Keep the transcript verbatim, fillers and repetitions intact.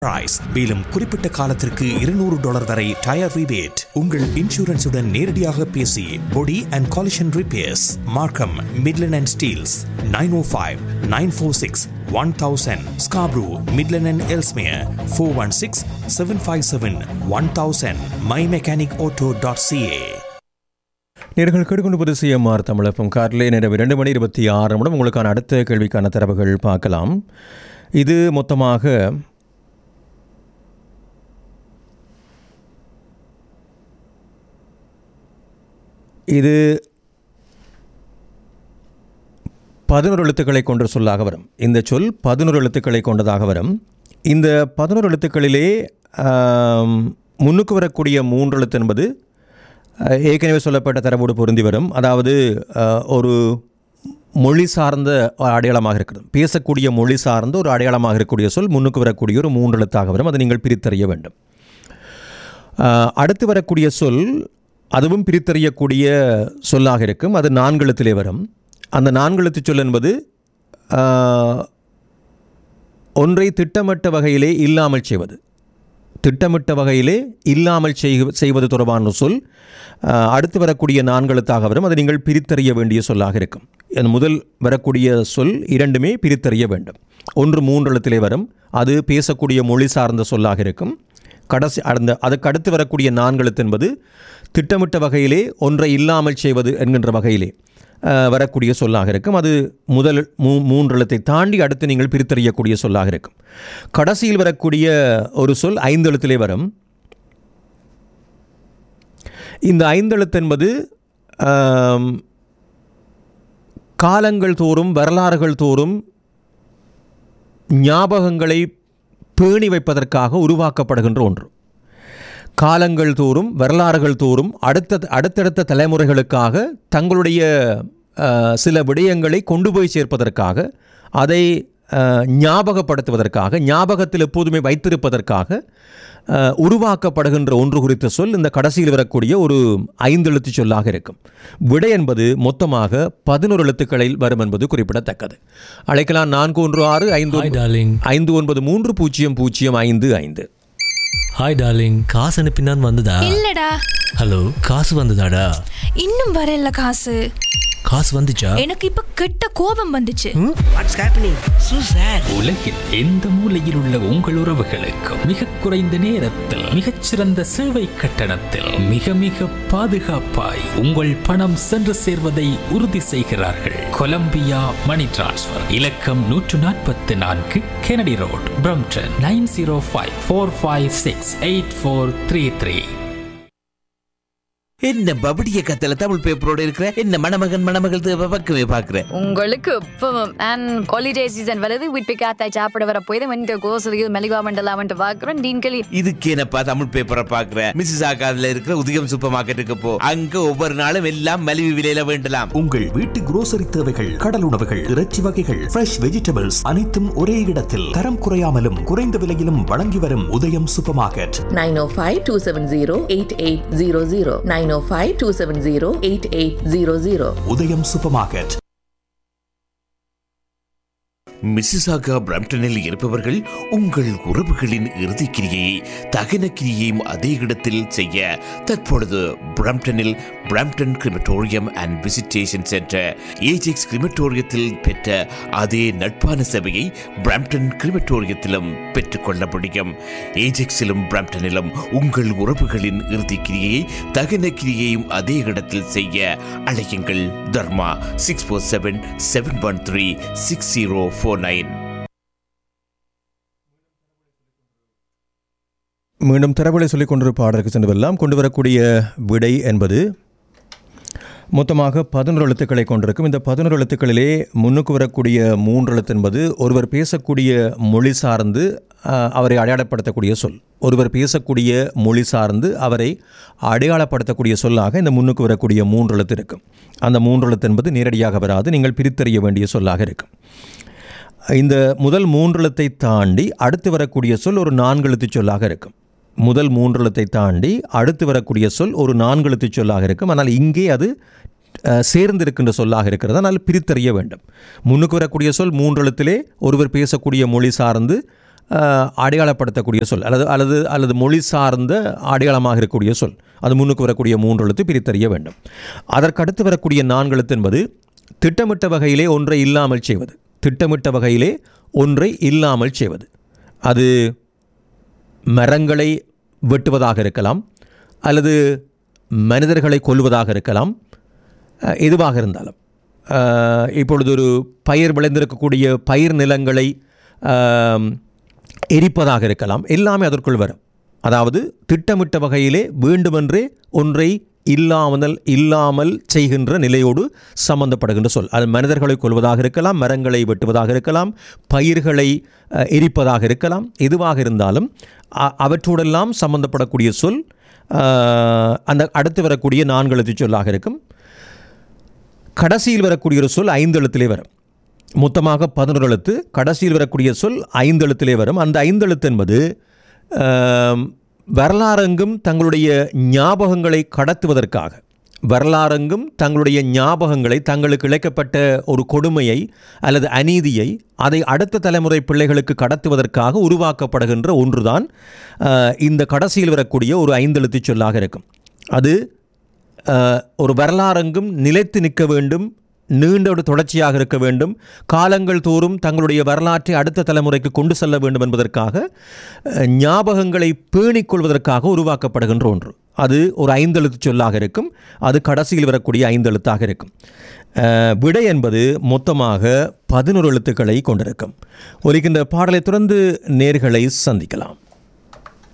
Price. மேலும் குறிப்பிட்ட காலத்திற்கு இருநூறு டாலர் வரை டயர் ரிபேட். உங்கள் இன்சூரன்ஸுடன் நேரடியாக பேசி பொடி அண்ட் காலிஷன் ரிப்பேர்ஸ் மார்க்கம் Midland and Steeles nine O five nine four six one thousand. Scarborough Midland and Ellesmere four one six seven five seven one thousand. My mechanic auto dot CA. நேர்கள் கேட்டுக்கொண்டு CMR தமிழகம் காரிலே நேரம் இரண்டு மணி இருபத்தி ஆறு நிமிடம். உங்களுக்கான அடுத்த கேள்விக்கான தரவுகள் பார்க்கலாம். இது மொத்தமாக இது பதினோரு எழுத்துக்களை கொண்ட சொல்லாக வரும். இந்த சொல் பதினோரு எழுத்துக்களை கொண்டதாக வரும். இந்த பதினோரு எழுத்துக்களிலே முன்னுக்கு வரக்கூடிய மூன்று எழுத்து என்பது ஏற்கனவே சொல்லப்பட்ட தரவோடு பொருந்தி வரும். அதாவது ஒரு மொழி சார்ந்த அடையாளமாக இருக்கிறது. பேசக்கூடிய மொழி சார்ந்த ஒரு அடையாளமாக இருக்கக்கூடிய சொல் முன்னுக்கு வரக்கூடிய ஒரு மூன்று எழுத்தாக வரும். அதை நீங்கள் பிரித்தறிய வேண்டும். அடுத்து வரக்கூடிய சொல் அதுவும் பிரித்தறியக்கூடிய சொல்லாக இருக்கும். அது நான்கு எழுத்திலே வரும். அந்த நான்கு எழுத்து சொல் என்பது ஒன்றை திட்டமிட்ட வகையிலே இல்லாமல் செய்வது. திட்டமிட்ட வகையிலே இல்லாமல் செய்வது தொடர்பான சொல் அடுத்து வரக்கூடிய நான்கு எழுத்தாக வரும். அதை நீங்கள் பிரித்தறிய வேண்டிய சொல்லாக இருக்கும். முதல் வரக்கூடிய சொல் இரண்டுமே பிரித்தறிய வேண்டும். ஒன்று மூன்று எழுத்திலே வரும். அது பேசக்கூடிய மொழி சார்ந்த சொல்லாக இருக்கும். கடைசி அந்த அதுக்கு அடுத்து வரக்கூடிய நான்கு எழுத்து என்பது திட்டமிட்ட வகையிலே ஒன்றை இல்லாமல் செய்வது என்கின்ற வகையிலே வரக்கூடிய சொல்லாக இருக்கும். அது முதல் மூ மூன்று எழுத்தை தாண்டி அடுத்து நீங்கள் பிரித்தறியக்கூடிய சொல்லாக இருக்கும். கடைசியில் வரக்கூடிய ஒரு சொல் ஐந்து எழுத்திலே வரும். இந்த ஐந்து எழுத்து என்பது காலங்கள் தோறும் வரலாறுகள் தோறும் ஞாபகங்களை பேணி வைப்பதற்காக உருவாக்கப்படுகின்ற ஒன்று. காலங்கள் தோறும் வரலாறுகள் தோறும் அடுத்த அடுத்தடுத்த தலைமுறைகளுக்காக தங்களுடைய சில விடயங்களை கொண்டு போய் சேர்ப்பதற்காக, அதை ஞாபகப்படுத்துவதற்காக, ஞாபகத்தில் எப்போதுமே வைத்திருப்பதற்காக உருவாக்கப்படுகின்ற ஒன்று குறித்த சொல் இந்த கடைசியில் வரக்கூடிய ஒரு ஐந்து எழுத்து சொல்லாக இருக்கும். விடை என்பது மொத்தமாக பதினோரு எழுத்துக்களில் வரும் என்பது குறிப்பிடத்தக்கது. அழைக்கலாம் நான்கு ஒன்று ஆறு ஐந்து ஐந்து ஒன்பது மூன்று பூஜ்ஜியம் பூஜ்ஜியம் ஐந்து ஐந்து. ஹாய் டார்லிங், காசு அனுப்பினான் வந்ததா? இல்லடா. ஹலோ, காசு வந்ததாடா? இன்னும் வரல காசு. காசு வந்துச்சா? எனக்கு இப்ப கெட்ட கோபம் வந்துச்சு. What's happening? So sad. உலகில் எந்த மூலையில் உள்ள உங்கள் உறவுகளுக்கு மிக குறைந்த நேரத்தில் மிகச்சிறந்த சேவை கட்டணத்தில் மிக மிக பாதுகாப்பாய் உங்கள் பணம் சென்று சேர்வதை உறுதி செய்கிறார்கள். கொலம்பியா மணி டிரான்ஸ்ஃபர். இலக்கம் நூற்று நாற்பத்தி நான்கு Kennedy road, Brampton nine zero five four five six eight four three three. என்ன பபடிய கத்தல தமிழ் பேப்பரோட இருக்கிற என்ன மணமகன் மணமகள் பக்கமே பாக்குறேன். உங்களுக்கு இப்பவும் அண்ட் ஹாலிடே சீசன் வருது. வீட்டு காத்தாய் சாப்பிட வர போய் தான் இந்த கோசலியில் மெலிவா மண்டலாம் பாக்குறேன். நீங்களே இதுக்கு என்னப்பா தமிழ் பேப்பரை பாக்குற? மிஸ்ஸஸ் ஆகாதுல இருக்கிற உதயம் சூப்பர் மார்க்கெட்டுக்கு போ. அங்க ஒவ்வொரு நாளும் எல்லாம் மலிவு விலையில வேண்டலாம். உங்கள் வீட்டு குரோசரி தேவைகள், கடல் உணவுகள், இறைச்சி வகைகள், ஃப்ரெஷ் வெஜிடபிள்ஸ் அனைத்தும் ஒரே இடத்தில் தரம் குறையாமலும் குறைந்த விலையிலும் வழங்கி வரும் உதயம் சூப்பர் மார்க்கெட். நைன் ஓ five two seven zero eight eight zero zero nine ஓ five two seven zero eight eight zero zero. உதயம் சூப்பர் மார்க்கெட். மிசிசாகா பிரம்டனில் இருப்பவர்கள் உங்கள் உறவுகளின் இறுதிக் கிரியை தகன கிரியையும் அதே இடத்தில் செய்ய தற்பொழுது பிரம்டனில் Brampton crematorium and visitation centre Ajax கிரிமட்டோரியத்தில் பெற்ற அதே நட்பான சேவையை பிரம்டன் கிரிமட்டோரியத்திலும் பெற்றுக்கொள்ள முடியும். ஏஜெக்ஸிலும் பிரம்டனிலும் உங்கள் உறவுகளின் இறுதிக் கிரியை தகன கிரியையும் அதே இடத்தில் செய்ய அழையுங்கள். தர்மா six four seven seven one three six zero four. மீண்டும் தரவுகளை சொல்லிக் கொண்டிருப்ப பாடலுக்கு சென்றுவெல்லாம் கொண்டு வரக்கூடிய விடை என்பது மொத்தமாக பதினோரு எழுத்துக்களை கொண்டிருக்கும். இந்த பதினோரு எழுத்துக்களிலே முன்னுக்கு வரக்கூடிய மூன்று எழுத்து என்பது ஒருவர் பேசக்கூடிய மொழி சார்ந்து அவரை அடையாளப்படுத்தக்கூடிய சொல். ஒருவர் பேசக்கூடிய மொழி சார்ந்து அவரை அடையாளப்படுத்தக்கூடிய சொல்லாக இந்த முன்னுக்கு வரக்கூடிய மூன்று எழுத்து இருக்கும். அந்த மூன்று எழுத்து என்பது நேரடியாக வராது, நீங்கள் பிரித்தறிய வேண்டிய சொல்லாக இருக்கும். இந்த முதல் மூன்றெழுத்தை தாண்டி அடுத்து வரக்கூடிய சொல் ஒரு நான்கு எழுத்து சொல்லாக இருக்கும். முதல் மூன்றெழுத்தை தாண்டி அடுத்து வரக்கூடிய சொல் ஒரு நான்கு எழுத்து சொல்லாக இருக்கும். ஆனால் இங்கே அது சேர்ந்திருக்கின்ற சொல்லாக இருக்கிறது. அதனால் பிரித்தறிய வேண்டும். முன்னுக்கு வரக்கூடிய சொல் மூன்றெழுத்திலே ஒருவர் பேசக்கூடிய மொழி சார்ந்து அடையாளப்படுத்தக்கூடிய சொல் அல்லது அல்லது அல்லது மொழி சார்ந்த அடையாளமாக இருக்கக்கூடிய சொல். அது முன்னுக்கு வரக்கூடிய மூன்று எழுத்து பிரித்தறிய வேண்டும். அதற்கடுத்து வரக்கூடிய நான்கு எழுத்து என்பது திட்டமிட்ட வகையிலே ஒன்றை இல்லாமல் செய்வது. திட்டமிட்ட வகையிலே ஒன்றை இல்லாமல் செய்வது. அது மரங்களை வெட்டுவதாக இருக்கலாம், அல்லது மனிதர்களை கொல்வதாக இருக்கலாம். எதுவாக இருந்தாலும் இப்பொழுது ஒரு பயிர் விளைந்திருக்கக்கூடிய பயிர் நிலங்களை எரிப்பதாக இருக்கலாம். எல்லாமே அதற்குள் வரும். அதாவது திட்டமிட்ட வகையிலே வேண்டுமென்றே ஒன்றை இல்லாமல் இல்லாமல் செய்கின்ற நிலையோடு சம்பந்தப்படுகின்ற சொல். அது மனிதர்களை கொல்வதாக இருக்கலாம், மரங்களை வெட்டுவதாக இருக்கலாம், பயிர்களை எரிப்பதாக இருக்கலாம். எதுவாக இருந்தாலும் அவற்றோடெல்லாம் சம்பந்தப்படக்கூடிய சொல் அந்த அடுத்து வரக்கூடிய நான்கு எழுத்து சொல்லாக இருக்கும். கடைசியில் வரக்கூடிய ஒரு சொல் ஐந்து எழுத்திலே வரும். மொத்தமாக பதினொரு எழுத்து. கடைசியில் வரக்கூடிய சொல் ஐந்து எழுத்திலே வரும். அந்த ஐந்து எழுத்து என்பது வரலாறெங்கும் தங்களுடைய ஞாபகங்களை கடத்துவதற்காக, வரலாறெங்கும் தங்களுடைய ஞாபகங்களை, தங்களுக்கு இழைக்கப்பட்ட ஒரு கொடுமையை அல்லது அநீதியை அதை அடுத்த தலைமுறை பிள்ளைகளுக்கு கடத்துவதற்காக உருவாக்கப்படுகின்ற ஒன்றுதான் இந்த கடைசியில் வரக்கூடிய ஒரு ஐந்தெழுத்து சொல்லாக இருக்கும். அது ஒரு வரலாறெங்கும் நிலைத்து நிற்க வேண்டும், நீண்ட ஒரு தொடர்ச்சியாக இருக்க வேண்டும், காலங்கள் தோறும் தங்களுடைய வரலாற்றை அடுத்த தலைமுறைக்கு கொண்டு செல்ல வேண்டும் என்பதற்காக, ஞாபகங்களை பேணிக் கொள்வதற்காக உருவாக்கப்படுகின்ற ஒன்று. அது ஒரு ஐந்தெழுத்து சொல்லாக இருக்கும். அது கடைசியில் வரக்கூடிய ஐந்தெழுத்தாக இருக்கும். விடை என்பது மொத்தமாக பதினொரு எழுத்துக்களை கொண்டிருக்கும். ஒலிக்கின்ற பாடலை தொடர்ந்து நேர்களை சந்திக்கலாம்.